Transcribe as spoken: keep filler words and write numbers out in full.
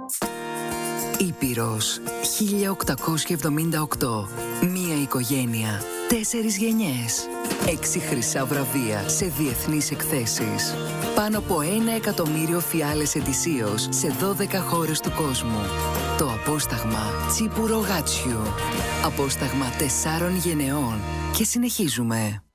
Ήπειρος χίλια οκτακόσια εβδομήντα οκτώ. Μία οικογένεια, τέσσερις γενιές. Έξι χρυσά βραβεία σε διεθνείς εκθέσεις. Πάνω από ένα εκατομμύριο φιάλες ετησίως σε δώδεκα χώρες του κόσμου. Το απόσταγμα Τσίπουρο Γάτσιου. Απόσταγμα τεσσάρων γενεών. Και συνεχίζουμε.